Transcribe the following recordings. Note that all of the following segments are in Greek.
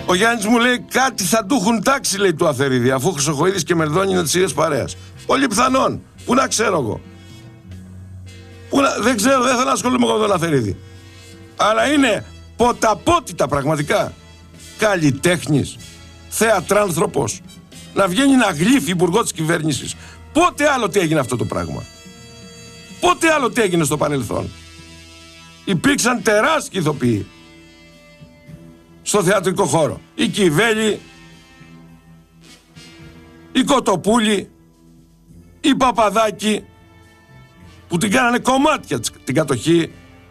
Ο Γιάννης μου λέει κάτι θα του έχουν τάξει, λέει, του Αθερίδη, αφού Χρυσοχοΐδης και Μερδόνη είναι της ίδιας παρέας. Πολύ πιθανόν. Πού να ξέρω εγώ. Δεν ξέρω, δεν θέλω να ασχολούμαι με τον Αθερίδη. Αλλά είναι ποταπότητα πραγματικά. Καλλιτέχνης, θεατράνθρωπος, να βγαίνει να γλύφει υπουργό της κυβέρνησης. Πότε άλλοτε έγινε αυτό το πράγμα. Πότε άλλοτε έγινε στο παρελθόν. Υπήρξαν τεράστιοι ηθοποιοί στο θεατρικό χώρο. Η Κιβέλη, η Κοτοπούλη, η Παπαδάκη, που την κάνανε κομμάτια την κατοχή.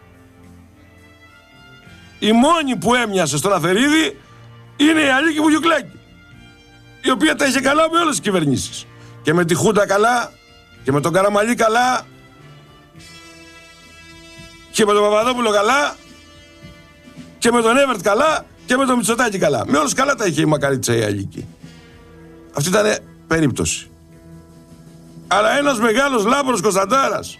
Η μόνη που έμοιασε στον Αθερίδη είναι η Αλίκη Βουγιουκλάκη, η οποία τα είχε καλά με όλες τις κυβερνήσεις. Και με τη Χούντα καλά, και με τον Καραμαλή καλά, και με τον Παπαδόπουλο καλά, και με τον Έβερτ καλά, και με τον Μητσοτάκη καλά. Με όλους καλά τα είχε η μακαρίτσα η Αλίκη. Αυτή ήταν περίπτωση. Αλλά ένας μεγάλος Λάμπρος Κωνσταντάρας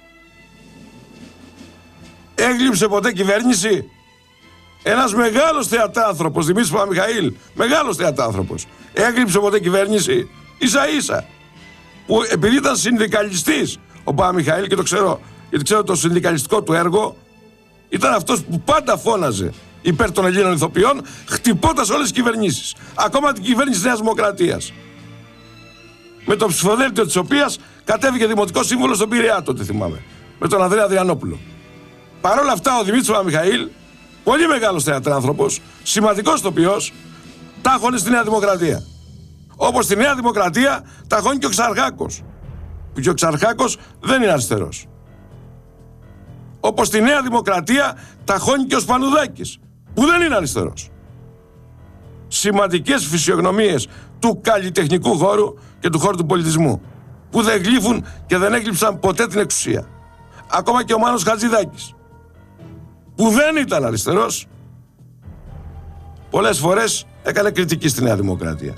έγλειψε ποτέ κυβέρνηση? Ένας μεγάλος θεατάνθρωπος, Δημήτρης Παπαμιχαήλ, μεγάλος θεατάνθρωπος, έγλειψε ποτέ κυβέρνηση? Ίσα ίσα που επειδή ήταν συνδικαλιστής ο Παπαμιχαήλ, και το ξέρω, γιατί ξέρω το συνδικαλιστικό του έργο, ήταν αυτός που πάντα φώναζε υπέρ των Ελλήνων ηθοποιών, χτυπώντας όλες τις κυβερνήσεις, ακόμα την κυβέρνηση της Νέας Δημοκρατίας, με το ψηφοδέλτιο της οποίας κατέβηκε δημοτικό σύμβολο στον Πειραιά, τότε θυμάμαι, με τον Ανδρέα Αδριανόπουλο. Παρ' όλα αυτά ο Δημήτρης Παπαμιχαήλ, πολύ μεγάλος θεατράνθρωπος, σημαντικός ηθοποιός, τάχωνε στη Νέα Δημοκρατία. Όπως στη Νέα Δημοκρατία ταχώνει και ο Ξαρχάκος, που και ο Ξαρχάκος δεν είναι αριστερός. Όπως στη Νέα Δημοκρατία ταχώνει και ο Σπανουδάκης, που δεν είναι αριστερός. Σημαντικές φυσιογνωμίες του καλλιτεχνικού χώρου και του χώρου του πολιτισμού, που δεν γλύφουν και δεν έγλειψαν ποτέ την εξουσία. Ακόμα και ο Μάνος Χατζηδάκης, που δεν ήταν αριστερός, πολλές φορές έκανε κριτική στη Νέα Δημοκρατία.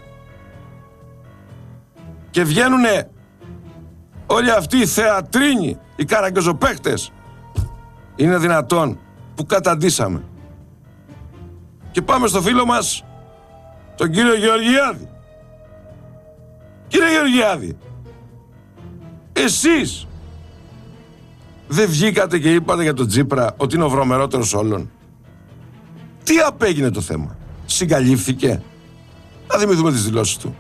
Και βγαίνουνε όλοι αυτοί οι θεατρίνοι, οι καραγκιόζοπαίχτες. Είναι δυνατόν που καταντήσαμε? Και πάμε στο φίλο μας, τον κύριο Γεωργιάδη. Κύριε Γεωργιάδη, εσείς δεν βγήκατε και είπατε για τον Τσίπρα ότι είναι ο βρωμερότερος όλων? Τι απέγινε το θέμα? Συγκαλύφθηκε? Να θυμηθούμε τις δηλώσεις του.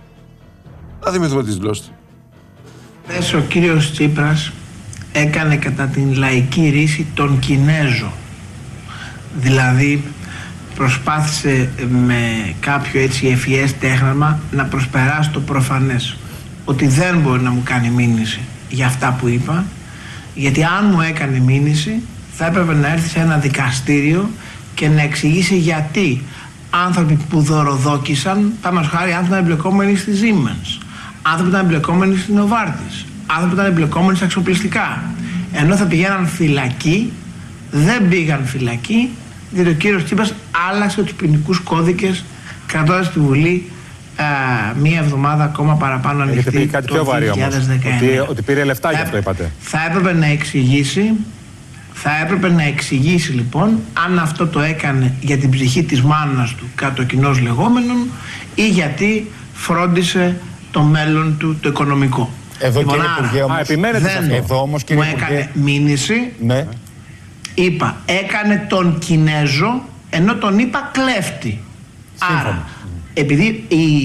Ο κύριος Τσίπρας έκανε κατά την λαϊκή ρίση τον Κινέζο. Δηλαδή προσπάθησε με κάποιο έτσι ευφυές τέχνασμα να προσπεράσει το προφανές, ότι δεν μπορεί να μου κάνει μήνυση για αυτά που είπα, γιατί αν μου έκανε μήνυση θα έπρεπε να έρθει σε ένα δικαστήριο και να εξηγήσει γιατί άνθρωποι που δωροδόκησαν, παραδείγματος χάρη άνθρωποι ήταν εμπλεκόμενοι στη Siemens, άνθρωποι ήταν εμπλεκόμενοι στην Novartis, άνθρωποι ήταν εμπλεκόμενοι στα εξοπλιστικά, ενώ θα πηγαίναν φυλακή, δεν πήγαν φυλακή, διότι ο κύριος Τσίπρας άλλαξε τους ποινικούς κώδικες, κρατώντας τη Βουλή μία εβδομάδα ακόμα παραπάνω ανοιχτή. Έχετε πει κάτι πιο βαρύ όμως, ότι πήρε λεφτά για αυτό είπατε. Θα έπρεπε να εξηγήσει λοιπόν αν αυτό το έκανε για την ψυχή της μάνας του κάτω κοινώς λεγόμενων ή γιατί φρόντισε το μέλλον του το οικονομικό. Εδώ λοιπόν, κύριε Υπουργέ όμως, εδώ όμως κύριε μου έκανε μήνυση, ναι. Είπα έκανε τον Κινέζο ενώ τον είπα κλέφτη. Άρα επειδή